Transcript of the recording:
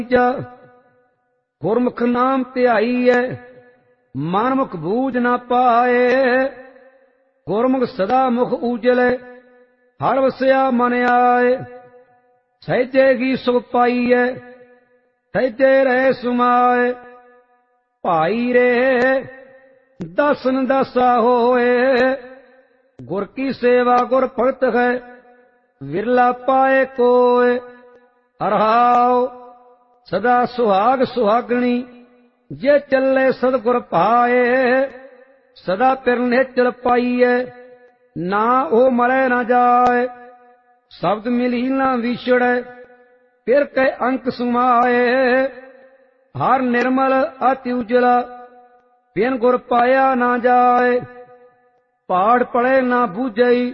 ਗੁਰਮੁਖ ਨਾਮ ਧਿਆਈਐ ਮਨਮੁਖ ਬੂਝ ਨਾ ਪਾਏ। ਗੁਰਮੁਖ ਸਦਾ ਮੁਖ ਊਜਲੇ ਹਰ ਵਸਿਆ ਮਨ ਆਏ। ਸਹਿਜੇ ਕੀ ਸੁਖ ਪਾਈਐ ਸਹਿਜੇ ਰਹਿ ਸੁਮਾਏ। ਭਾਈ ਰੇ ਦਸਨ ਦਾਸਾ ਹੋਏ ਗੁਰ ਕੀ ਸੇਵਾ ਗੁਰ ਭਗਤ ਹੈ ਵਿਰਲਾ ਪਾਏ ਕੋਏ। ਹਰਿ ਸਦਾ ਸੁਹਾਗ ਸੁਹਾਗਣੀ ਜੇ ਚੱਲੇ ਸਤਿਗੁਰ ਪਾਏ। ਸਦਾ ਪਿਰ ਨਿਹਚਲ ਪਾਈਐ ਨਾ ਉਹ ਮਰੈ ਨਾ ਜਾਏ। ਸ਼ਬਦ ਮਿਲੀ ਨਾ ਵਿਛੜੈ ਫਿਰ ਕੈ ਅੰਕ ਸੁਮਾਏ। ਹਰ ਨਿਰਮਲ ਅਤਿ ਉਜਲਾ ਬਿਨ ਗੁਰ ਪਾਇਆ ਨਾ ਜਾਏ। ਪਾੜ ਪੜੇ ਨਾ ਬੂਝਈ